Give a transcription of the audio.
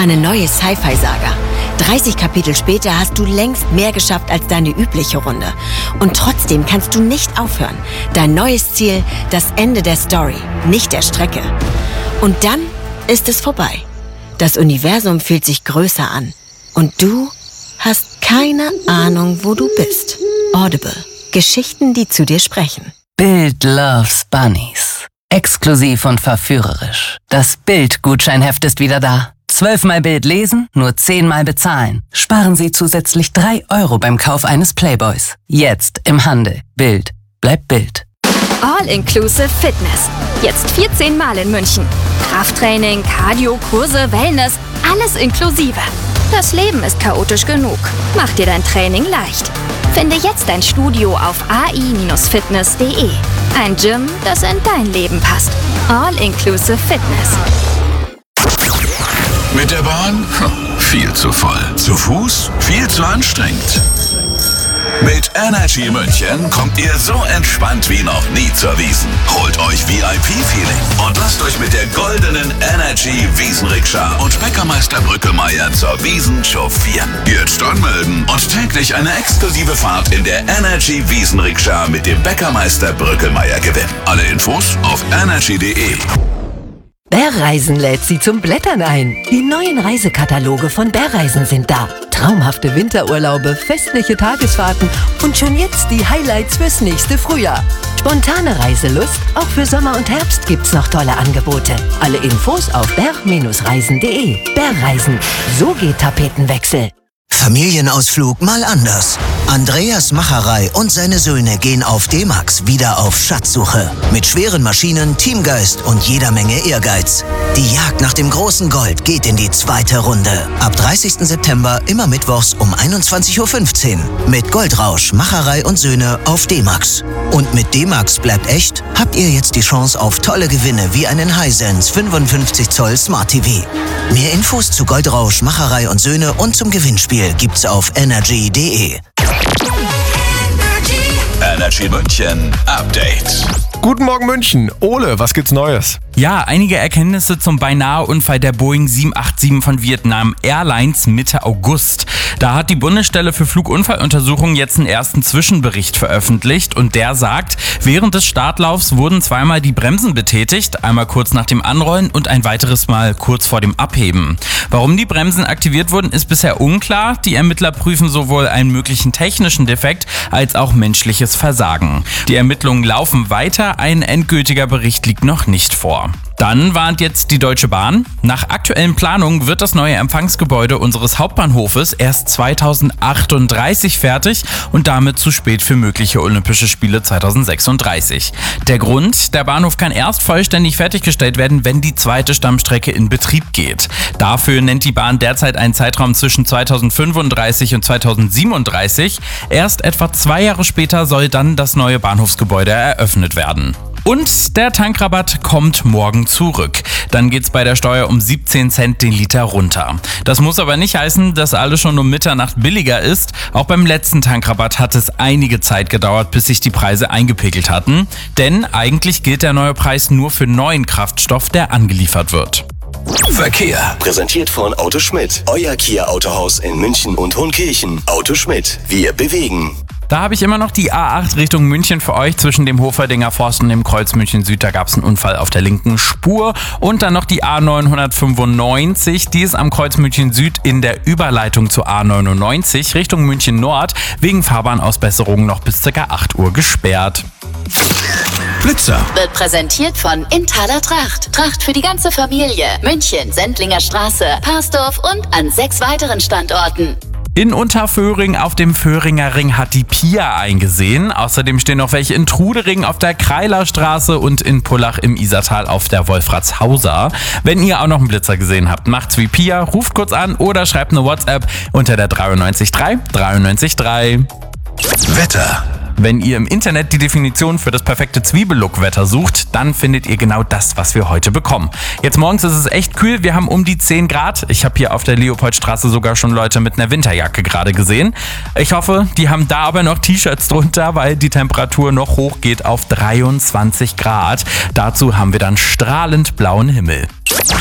Eine neue Sci-Fi-Saga. 30 Kapitel später hast du längst mehr geschafft als deine übliche Runde. Und trotzdem kannst du nicht aufhören. Dein neues Ziel, das Ende der Story, nicht der Strecke. Und dann ist es vorbei. Das Universum fühlt sich größer an. Und du hast keine Ahnung, wo du bist. Audible. Geschichten, die zu dir sprechen. Bild loves Bunnies. Exklusiv und verführerisch. Das Bild-Gutscheinheft ist wieder da. 12-mal Bild lesen, nur 10-mal bezahlen. Sparen Sie zusätzlich 3 € beim Kauf eines Playboys. Jetzt im Handel. Bild. Bleibt Bild. All-Inclusive Fitness. Jetzt 14 Mal in München. Krafttraining, Cardio, Kurse, Wellness, alles inklusive. Das Leben ist chaotisch genug. Mach dir dein Training leicht. Finde jetzt ein Studio auf ai-fitness.de. Ein Gym, das in dein Leben passt. All-Inclusive Fitness. Mit der Bahn? Viel zu voll. Zu Fuß? Viel zu anstrengend. Mit Energy München kommt ihr so entspannt wie noch nie zur Wiesn. Holt euch VIP-Feeling und lasst euch mit der goldenen Energy Wiesenrikscha und Bäckermeister Brückelmeier zur Wiesn chauffieren. Jetzt anmelden und täglich eine exklusive Fahrt in der Energy Wiesenrikscha mit dem Bäckermeister Brückelmeier gewinnen. Alle Infos auf energy.de. Bärreisen lädt Sie zum Blättern ein. Die neuen Reisekataloge von Bärreisen sind da. Traumhafte Winterurlaube, festliche Tagesfahrten und schon jetzt die Highlights fürs nächste Frühjahr. Spontane Reiselust? Auch für Sommer und Herbst gibt's noch tolle Angebote. Alle Infos auf bär-reisen.de. Bärreisen. So geht Tapetenwechsel. Familienausflug mal anders. Andreas Macherei und seine Söhne gehen auf D-Max wieder auf Schatzsuche. Mit schweren Maschinen, Teamgeist und jeder Menge Ehrgeiz. Die Jagd nach dem großen Gold geht in die 2. Runde. Ab 30. September immer mittwochs um 21:15 Uhr. Mit Goldrausch, Macherei und Söhne auf D-Max. Und mit D-Max bleibt echt, habt ihr jetzt die Chance auf tolle Gewinne wie einen Hisense 55 Zoll Smart TV. Mehr Infos zu Goldrausch, Macherei und Söhne und zum Gewinnspiel gibt's auf energy.de. Energy München Update. Guten Morgen München. Ole, was gibt's Neues? Ja, einige Erkenntnisse zum Beinahe-Unfall der Boeing 787 von Vietnam Airlines Mitte August. Da hat die Bundesstelle für Flugunfalluntersuchungen jetzt einen ersten Zwischenbericht veröffentlicht und der sagt, während des Startlaufs wurden zweimal die Bremsen betätigt, einmal kurz nach dem Anrollen und ein weiteres Mal kurz vor dem Abheben. Warum die Bremsen aktiviert wurden, ist bisher unklar. Die Ermittler prüfen sowohl einen möglichen technischen Defekt als auch menschliches Versagen. Die Ermittlungen laufen weiter, ein endgültiger Bericht liegt noch nicht vor. Dann warnt jetzt die Deutsche Bahn. Nach aktuellen Planungen wird das neue Empfangsgebäude unseres Hauptbahnhofes erst 2038 fertig und damit zu spät für mögliche Olympische Spiele 2036. Der Grund? Der Bahnhof kann erst vollständig fertiggestellt werden, wenn die zweite Stammstrecke in Betrieb geht. Dafür nennt die Bahn derzeit einen Zeitraum zwischen 2035 und 2037. Erst etwa 2 Jahre später soll dann das neue Bahnhofsgebäude eröffnet werden. Und der Tankrabatt kommt morgen zurück. Dann geht's bei der Steuer um 17 Cent den Liter runter. Das muss aber nicht heißen, dass alles schon um Mitternacht billiger ist. Auch beim letzten Tankrabatt hat es einige Zeit gedauert, bis sich die Preise eingepegelt hatten. Denn eigentlich gilt der neue Preis nur für neuen Kraftstoff, der angeliefert wird. Verkehr. Präsentiert von Auto Schmidt. Euer Kia Autohaus in München und Hohenkirchen. Auto Schmidt. Wir bewegen. Da habe ich immer noch die A8 Richtung München für euch. Zwischen dem Hoferdinger Forst und dem Kreuz München Süd, da gab es einen Unfall auf der linken Spur. Und dann noch die A995, die ist am Kreuz München Süd in der Überleitung zur A99 Richtung München Nord wegen Fahrbahnausbesserungen noch bis ca. 8 Uhr gesperrt. Blitzer. Wird präsentiert von Inthaler Tracht. Tracht für die ganze Familie. München, Sendlinger Straße, Parsdorf und an 6 weiteren Standorten. In Unterföhring auf dem Föhringer Ring hat die Pia eingesehen. Außerdem stehen noch welche in Trudering auf der Kreilerstraße und in Pullach im Isartal auf der Wolfratshauser. Wenn ihr auch noch einen Blitzer gesehen habt, macht's wie Pia, ruft kurz an oder schreibt eine WhatsApp unter der 933 933. Wetter. Wenn ihr im Internet die Definition für das perfekte Zwiebellook-Wetter sucht, dann findet ihr genau das, was wir heute bekommen. Jetzt morgens ist es echt kühl, wir haben um die 10 Grad. Ich habe hier auf der Leopoldstraße sogar schon Leute mit einer Winterjacke gerade gesehen. Ich hoffe, die haben da aber noch T-Shirts drunter, weil die Temperatur noch hochgeht auf 23 Grad. Dazu haben wir dann strahlend blauen Himmel.